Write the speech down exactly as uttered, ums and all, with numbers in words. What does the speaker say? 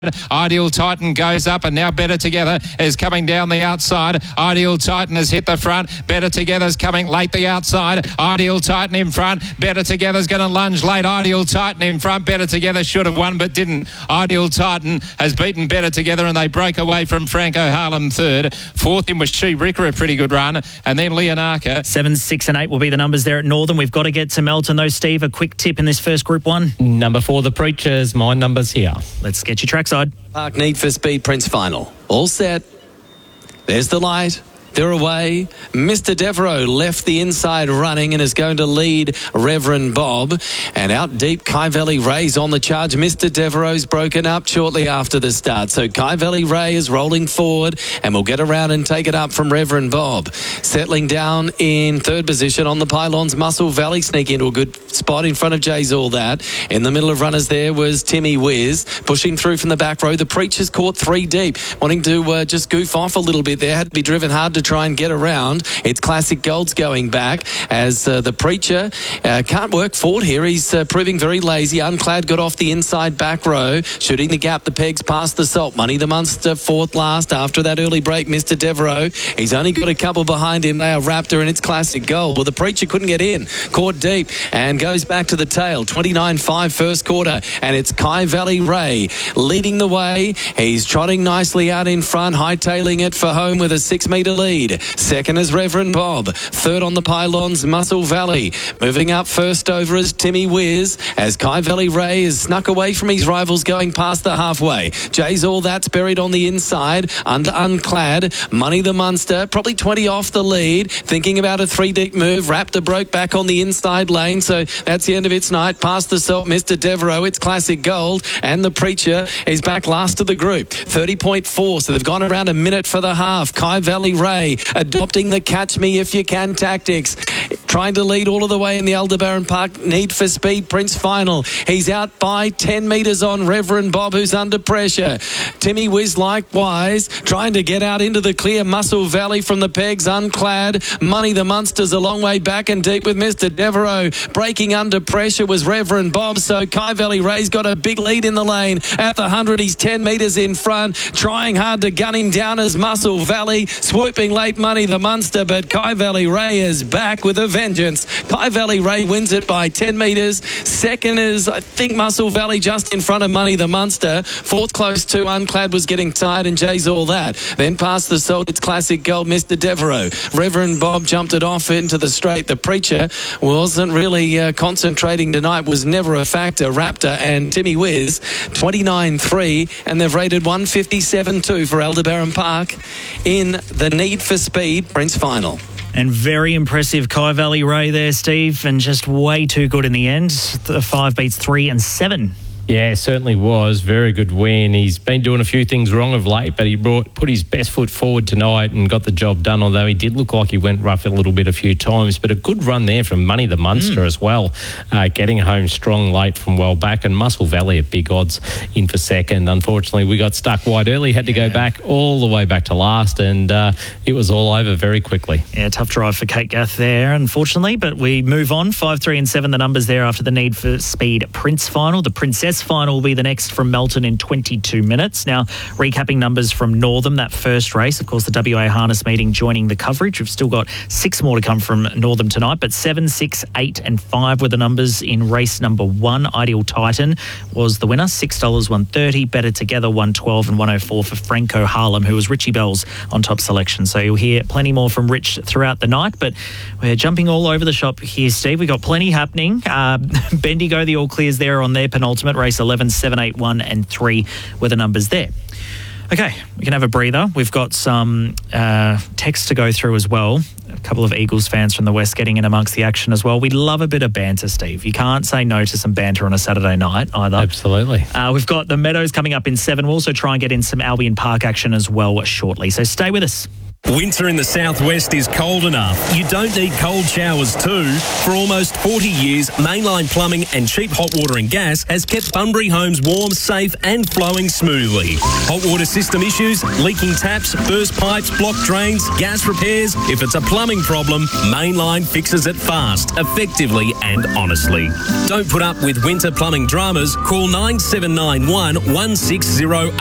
Ideal Titan goes up, and now Better Together is coming down the outside. Ideal Titan has hit the front. Better Together is coming late the outside. Ideal Titan in front. Better Together is going to lunge late. Ideal Titan in front. Better Together should have won but didn't. Ideal Titan has beaten Better Together, and they break away from Franco Harlem third. Fourth in was She Ricker, a pretty good run, and then Leonarca. Seven, six and eight will be the numbers there at Northern. We've got to get to Melton though. Steve, a quick tip in this first Group one. Number four, The Preachers. My number's here. Let's get your trackside. Park Need for Speed Prince Final. All set. There's the light. They're away. Mister Devereaux left the inside running and is going to lead Reverend Bob. And out deep, Kai Valley Ray's on the charge. Mister Devereaux's broken up shortly after the start. So Kai Valley Ray is rolling forward and will get around and take it up from Reverend Bob. Settling down in third position on the pylons, Muscle Valley sneak into a good spot in front of Jay's All That. In the middle of runners there was Timmy Wiz. Pushing through from the back row. The Preachers caught three deep. Wanting to uh, just goof off a little bit there. Had to be driven hard to try and get around. It's Classic Gold's going back as uh, the Preacher uh, can't work forward here. He's uh, proving very lazy. Unclad got off the inside back row, shooting the gap. The pegs past the Salt Money. The Munster fourth last after that early break. Mister Devereaux, he's only got a couple behind him. They are Raptor and it's Classic Gold. Well, the Preacher couldn't get in, caught deep and goes back to the tail. twenty-nine five first quarter, and it's Kai Valley Ray leading the way. He's trotting nicely out in front, hightailing it for home with a six metre lead. Second is Reverend Bob. Third on the pylons, Muscle Valley. Moving up first over is Timmy Wiz as Kai Valley Ray is snuck away from his rivals going past the halfway. Jay's All That's buried on the inside under Unclad. Money the Munster, probably twenty off the lead. Thinking about a three deep move. Raptor broke back on the inside lane, so that's the end of its night. Past the Salt, Mister Devereaux, it's Classic Gold, and the Preacher is back last of the group. thirty point four, so they've gone around a minute for the half. Kai Valley Ray adopting the catch me if you can tactics. Trying to lead all of the way in the Aldebaran Park Need for Speed Prince Final. He's out by ten metres on Reverend Bob, who's under pressure. Timmy Wiz likewise trying to get out into the clear. Muscle Valley from the pegs, Unclad. Money the Munsters a long way back and deep with Mister Devereaux. Breaking under pressure was Reverend Bob, so Kai Valley Ray's got a big lead in the lane. At the one hundred, he's ten metres in front. Trying hard to gun him down as Muscle Valley. Swooping late Money the Munster, but Kai Valley Ray is back with a vengeance. Kai Valley Ray wins it by ten metres. Second is, I think, Muscle Valley just in front of Money the Munster. Fourth close to Unclad was getting tired and Jay's All That. Then past the Salt, it's Classic Gold, Mister Devereaux. Reverend Bob jumped it off into the straight. The Preacher wasn't really uh, concentrating tonight, was never a factor. Raptor and Timmy Wiz, twenty-nine three, and they've rated one fifty-seven two for Aldebaran Park in the Need for Speed Prince Final. And very impressive Kai Valley Ray there, Steve, and just way too good in the end. The five beats three and seven. Yeah, certainly was. Very good win. He's been doing a few things wrong of late, but he brought, put his best foot forward tonight and got the job done, although he did look like he went rough a little bit a few times. But a good run there from Money the Munster mm. as well, uh, getting home strong late from well back. And Muscle Valley at big odds in for second. Unfortunately, we got stuck wide early, had to yeah. go back all the way back to last, and uh, it was all over very quickly. Yeah, tough drive for Kate Gath there, unfortunately, but we move on. five, three and seven, the numbers there after the Need for Speed Prince Final. The Princess Final will be the next from Melton in twenty-two minutes. Now, recapping numbers from Northam, that first race, of course, the W A Harness meeting joining the coverage. We've still got six more to come from Northam tonight, but seven, six, eight and five were the numbers in race number one. Ideal Titan was the winner, six dollars one thirty. Better Together, one twelve and one oh four for Franco Harlem, who was Richie Bell's on top selection. So you'll hear plenty more from Rich throughout the night, but we're jumping all over the shop here, Steve. We've got plenty happening. Uh, Bendigo, the all clears there on their penultimate race, eleven, seven, eight, one and three were the numbers there. Okay, we can have a breather. We've got some uh, text to go through as well. A couple of Eagles fans from the West getting in amongst the action as well. We love a bit of banter, Steve. You can't say no to some banter on a Saturday night either. Absolutely. Uh, we've got the Meadows coming up in seven. We'll also try and get in some Albion Park action as well shortly. So stay with us. Winter in the southwest is cold enough. You don't need cold showers too. For almost forty years, Mainline Plumbing and Cheap Hot Water and Gas has kept Bunbury homes warm, safe and flowing smoothly. Hot water system issues, leaking taps, burst pipes, blocked drains, gas repairs. If it's a plumbing problem, Mainline fixes it fast, effectively and honestly. Don't put up with winter plumbing dramas. Call nine seven nine one, one six zero eight.